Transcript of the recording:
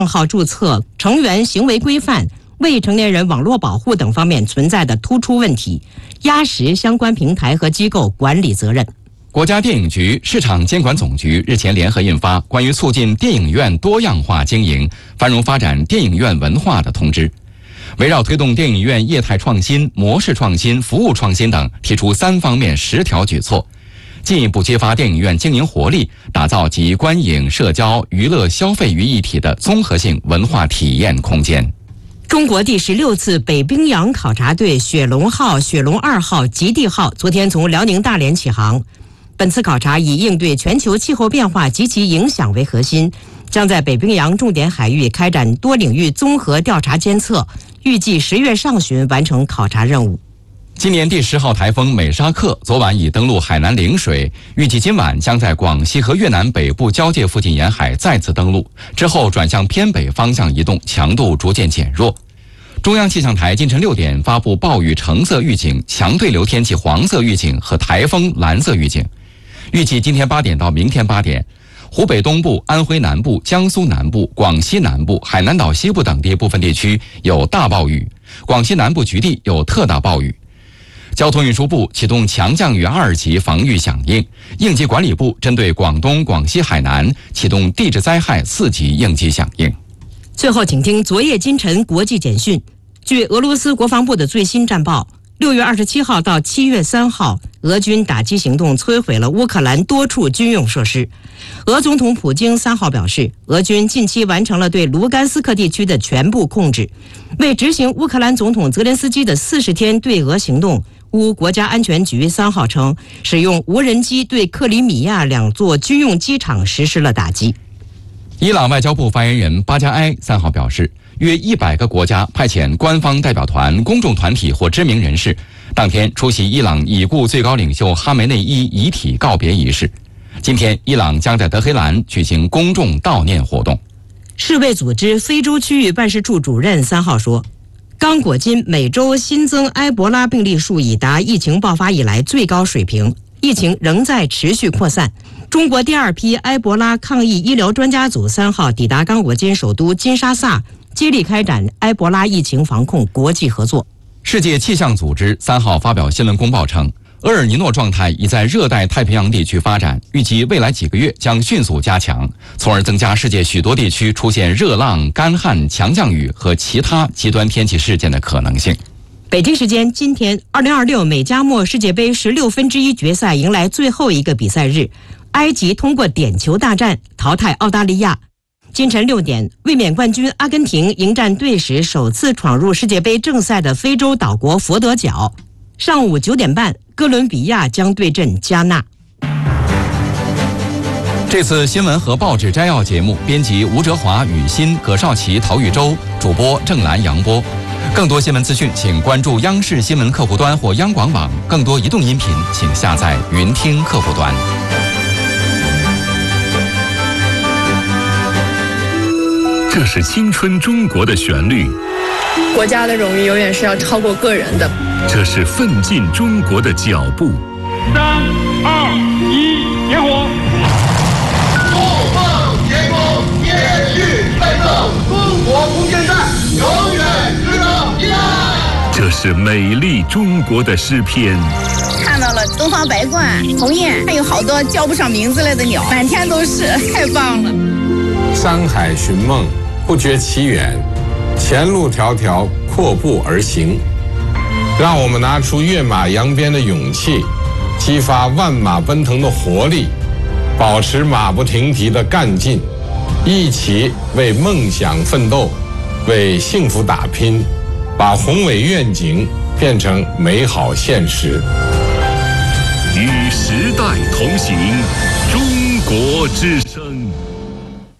账号注册、成员行为规范、未成年人网络保护等方面存在的突出问题，压实相关平台和机构管理责任。 国家电影局市场监管总局日前联合印发《关于促进电影院多样化经营、繁荣发展电影院文化的通知》，围绕推动电影院业态创新、模式创新、服务创新等，提出3方面10条举措，进一步激发电影院经营活力，打造集观影、社交、娱乐、消费于一体的综合性文化体验空间。 中国第16次北冰洋考察队雪龙号、雪龙2号、极地号昨天从辽宁大连起航。本次考察以应对全球气候变化及其影响为核心，将在北冰洋重点海域开展多领域综合调查监测，预计10月上旬完成考察任务。 今年第10号台风美沙克昨晚已登陆海南陵水，预计今晚将在广西和越南北部交界附近沿海再次登陆，之后转向偏北方向移动，强度逐渐减弱。中央气象台今晨6点发布暴雨橙色预警、强对流天气黄色预警和台风蓝色预警。预计今天8点到明天8点，湖北东部、安徽南部、江苏南部、广西南部、海南岛西部等地部分地区有大暴雨，广西南部局地有特大暴雨。交通运输部启动强降雨2级防御响应，应急管理部针对广东、广西、海南启动地质灾害4级应急响应。 最后，请听昨夜今晨国际简讯。据俄罗斯国防部的最新战报，6月27号到7月3号，俄军打击行动摧毁了乌克兰多处军用设施。俄总统普京3号表示，俄军近期完成了对卢甘斯克地区的全部控制。为执行乌克兰总统泽连斯基的40天对俄行动，乌国家安全局3号称，使用无人机对克里米亚2座军用机场实施了打击。 伊朗外交部发言人巴加埃3号表示，约100个国家派遣官方代表团、公众团体或知名人士，当天出席伊朗已故最高领袖哈梅内伊遗体告别仪式。今天，伊朗将在德黑兰举行公众悼念活动。 世卫组织非洲区域办事处主任3号说，刚果金每周新增埃博拉病例数已达疫情爆发以来最高水平，疫情仍在持续扩散。中国第2批埃博拉抗疫医疗专家组3号抵达刚果金首都金沙萨，接力开展埃博拉疫情防控国际合作。 世界气象组织3号发表新闻公报称，厄尔尼诺状态已在热带太平洋地区发展，预计未来几个月将迅速加强，从而增加世界许多地区出现热浪、干旱、强降雨和其他极端天气事件的可能性。 北京时间今天，2026美加墨世界杯16分之一决赛迎来最后一个比赛日，埃及通过点球大战淘汰澳大利亚。今晨6点，卫冕冠军阿根廷迎战队史首次闯入世界杯正赛的非洲岛国佛得角。上午9点半，哥伦比亚将对阵加纳。 这次新闻和报纸摘要节目，编辑吴哲华、雨欣、葛少奇、陶玉洲，主播郑兰、杨波。更多新闻资讯，请关注央视新闻客户端或央广网。更多移动音频，请下载云听客户端。 这是青春中国的旋律， 国家的荣誉永远是要超过个人的。 这是奋进中国的脚步。 3、2、1，点火！ 不放前功，延续奋斗，中国空间站永远值得依赖。 这是美丽中国的诗篇。 看到了东方白鹳、鸿雁，还有好多叫不上名字来的鸟，满天都是，太棒了。 山海寻梦，不觉其远，前路迢迢，阔步而行。让我们拿出跃马扬鞭的勇气，激发万马奔腾的活力，保持马不停蹄的干劲，一起为梦想奋斗，为幸福打拼，把宏伟愿景变成美好现实。 与时代同行，中国之声。